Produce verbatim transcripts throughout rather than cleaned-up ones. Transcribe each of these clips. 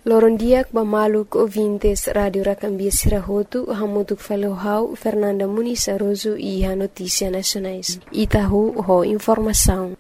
Lorondiak bamaluk ouvintes Radio Racambia Sirahotu, hamutuk falohau Fernanda Muniz Aroso e a Notícia Nacionais. Itahu ho informação.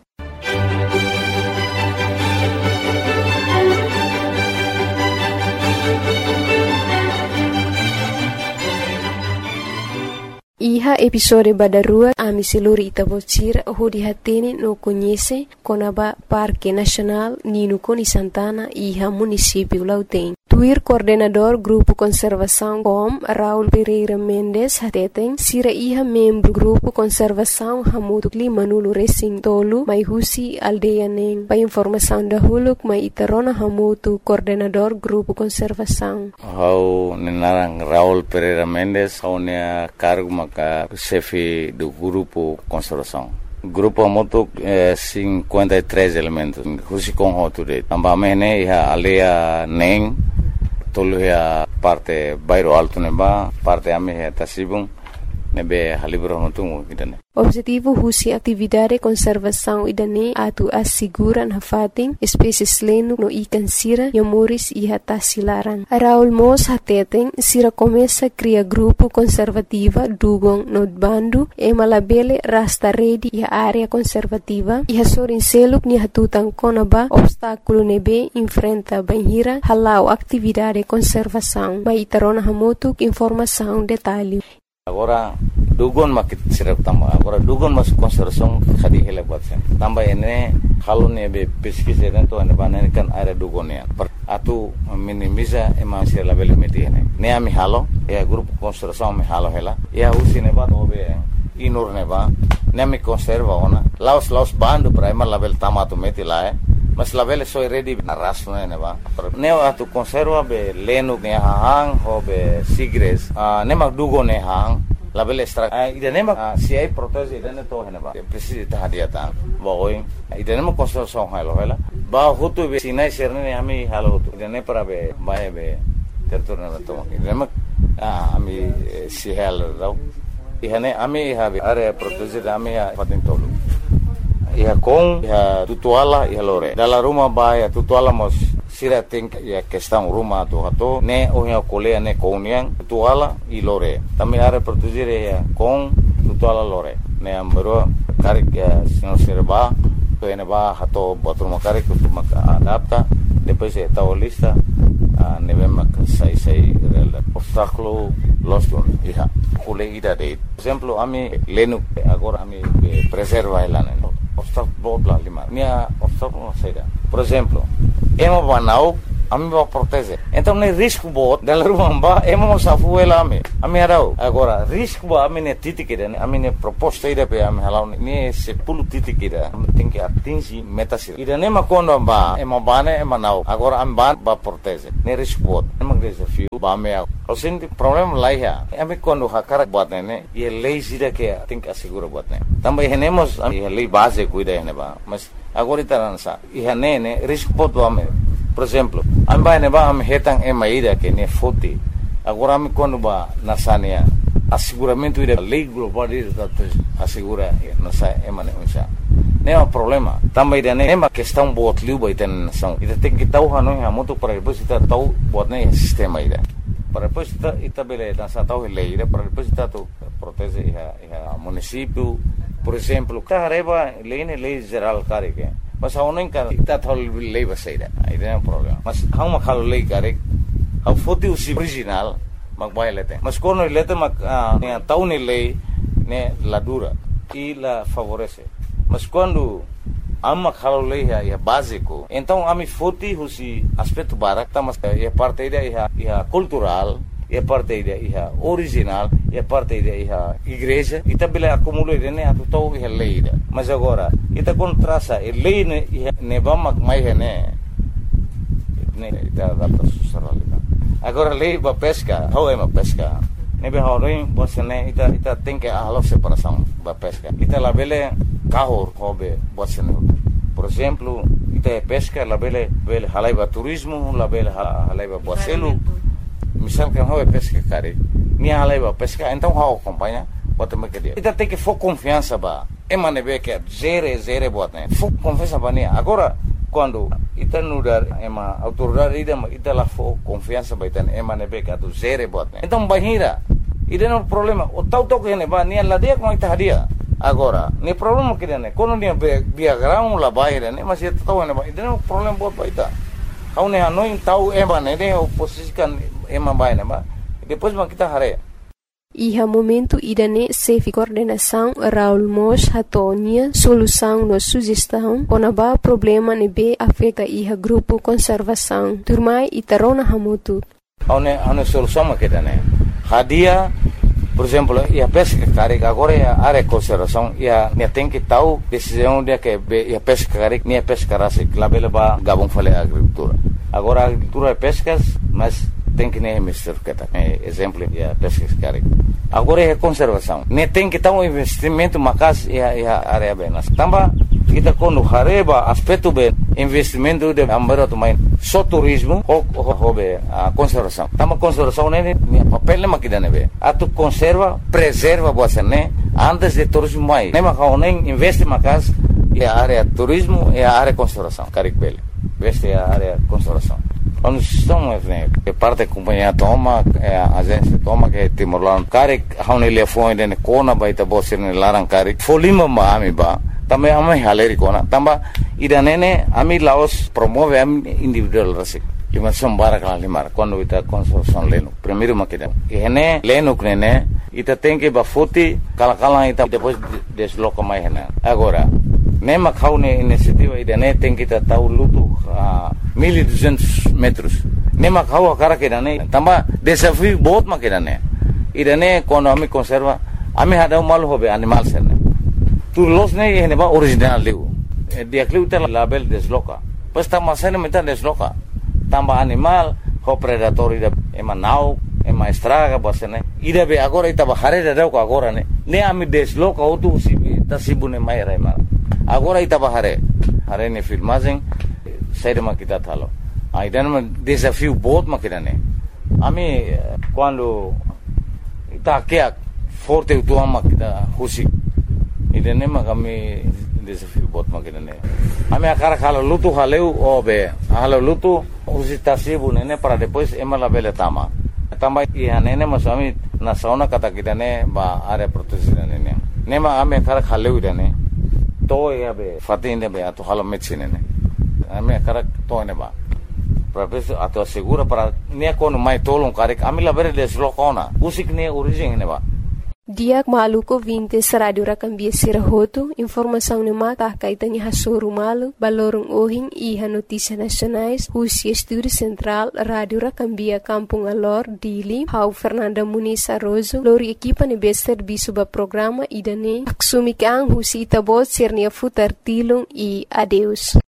Iha episode badarua ami siluri itabocira hodi hatene no conhece conaba Parque Nacional Nino Coni Santana iha município Lautém. Tuir coordenador Grupo Conservação Com Raul Pereira Mendes hateten sira iha membro Grupo Conservação Hamutu Lima Nulu Racing Tolu mai husi aldeia neng. Pa informação da huluk mai itarona Hamutu coordenador Grupo Conservação. Hau nenarang Raul Pereira Mendes hau nea cargo maka chefe do Grupo Conservação. Grupo Hamutu é cinquenta e três elementos. Husi com hoture. Ambamene iha aldeia neng. Tolu ya parte bairro alto neba, parte ame ya tasibung nebe halibro notungu kidane. Objetivo husi atividade conservação idane atu asiguran hafating espécies lenu no ikan sira yamuris iha tasilaran. Raul Mos hateten sira começa cria grupo conservativa dugong no bandu e malabele rasta redi iha área conservativa iha sorin seluk ni hatutan konaba obstáculo nebe enfrenta banhira halau atividade conservação. Mai tarona hamutuk informação detalhe. Agora dugon makit sirap tamba agora dugon mas conservação khadi hele batsen tamba ene halone be pesquisa dentro ene banane kan area dugonia atu minimiza ema sir level medine ne ami halo e grupo conservação me halo hela e usine bat hobe inur ne ba ne mi conserva ona laos laos bando prima level tamato meti la e mas level so ready na raso ne ba ne atu conserva be lenu ne hang hobe sigres ne mag dugone hang label extra idanema si ai protese idane to heneba precisa tahadiata boy idanema construção halo hela ba hutu be sinai serne ami halo hutu idane para be bae be territorio na to idanema ami si halo dau ihane ami habe area protese ami patin tolu iha com iha tutuala iha lore dalla rumah ba ya tutuala mos sira think ya questão rumah tu hato ne ohia kolea ne kouniang tutuala i lore tami are produzire ya com tutuala lore ne ambero karik ya sino serba to ene ba hato botrum karik tu mak adapta depois e tao lista ne vem sai sai rel obstáculo los don iha kole ida de exemplo ami lenu agora ami preserva elane obstáculo bla lima minha obstáculo saída por exemplo emo banau ami ba protege então nem risco bot dela rumba emo safu ela ami ami arau agora risco ba ami ne titikida ami ne proposta ida pe ami halau ne se pulu titikida tem que atingir metas ida ne makondo ba emo bane emo nau agora ami ban ba protege ne risco bot emo desafio ba me o senti problema lá ya ami quando hakara bot ne e lazy da que tem que assegurar bot ne também tenemos a lei base cuida ne ba mas agora itaransa iha ne ne risco bot ba me por exemplo amba ne ba am hetang emaida que ne foti agora me quando ba nasania asseguramento ida lei global ida assegura nasa emane unsa ne o problema também ida ne ma questão bot liu ba iten nação ida tem que tau hanu ha moto para depois ita tau bot ne sistema ida para depois ita ita bele nasa tau lei ida para depois ita tu protege iha iha município por exemplo carreba lei ne lei geral carike mas hau nem kan ita thol lei baseida aí não é problema mas hau ma khalo lei kare hau foti usi original mag bailete mas quando lete mag ne tau ne lei ne la dura e la favorece mas quando amma khalo lei é básico então ami foti usi aspecto barak mas é parte da é cultural é parte da é original é parte da é igreja e também acumula ne atu tau é lei mas agora ita contrasa e lei ne ne bamak mai ne ne ita data socialidade agora lei ba pesca how é uma pesca ne be horin bosne ita ita tem que a separação ba pesca ita la bele carro hobe bosne por exemplo ita pesca la bele bele halaiba turismo la bele halaiba boselu misal que how é pesca cara ni halaiba pesca então how acompanha bota me que dia ita tem que for confiança ba emane be que zero zero botne fu confiança ba ni agora quando ita nudar ema autoridade ida ita la fo confiança baitan ema nebe ka tu zere bot então bahira ida no problema o tau tau que ne ba ni la dia com ita hadia agora ni problema que ne quando ni via grão la baira ne mas ita tau ne ba ida no problema bot baita kau ne hanoi tau ema ne ne o posisikan ema baina ba depois ma kita hare. Iha momento idane sefi coordenação Raul Mos hatonia solução no sugestão onaba problema nebe afeta iha grupo conservação turmai itarona hamutu. Aune aune solução ma kita ne hadia por exemplo ia pesca carik agora ia área conservação ia ne tem que tal decisão dia que ia pesca carik ne pesca rasik labela ba gabung fale agricultura agora agricultura é pescas mas tem que nem mister kita é exemplo ia pesca carik agora é conservação ne tem que tal investimento macas ia ia área benas tamba kita quando hareba aspecto be investimento de ambara to main só turismo ou hobe a conservação tamba conservação ne papel ne makida nebe atu conserva preserva você né antes de turismo mai ne makau nem investe macas ia área turismo e a área conservação carik bele veste a área conservação quando estão né que parte companhia toma a agência toma que Timor-Leste carik haune le foi de kona baita boser ne larang carik folima ma ami ba também ami haleri kona tamba ida nene ami Laos promove ami individual rasik lima sombara kala limar quando ita consorção leno primeiro makida ene leno knene ita tem que bafuti kala kala ita depois desloca mai hena agora nema kaune iniciativa ida ne tem que tau lutu mil e duzentos metros nema kau cara que ne tamba desafio बहुत makida ne ida ne quando ami conserva ami hada mal hobe animal serne tu los ne ene ba original leu dia cluta label desloca pues tamba sene meta desloca tamba animal ho predator ida ema nau ema estraga basene ida be agora ita bahare da ko agora ne ne ami desloca otu sibi tasibune mai raima agora ita bahare hare ne filmagem sair ma kita thalo aida no desafio बहुत makida ne ami quando ita que forte tu ama kita husi ida ne ma kami desafio बहुत makida ne ami akara khala lutu haleu obe halo lutu usi tasibu nene para depois ema la bele tama tama ia nene mas ami na sauna kata kita ne ba area proteção nene nema ami akara khaleu dene to ia be fatinde be ato halo medicine ne ami akara to ne ba para peso ato segura para ne kono mai tolong karik ami la bere deslocona usik ne origem ne ba Diak maluko vinte radio rakambia sirahoto informação ne mata kaitani hasoru malu balorong ohing iha notícia nacionais Husi Estúdio Central Radio Rakambia Kampung Alor Dili Hau Fernanda Muniz Arrozo lori equipa ne bester bisuba programa idane aksumikang Husi Itabot sirnia futar tilung e adeus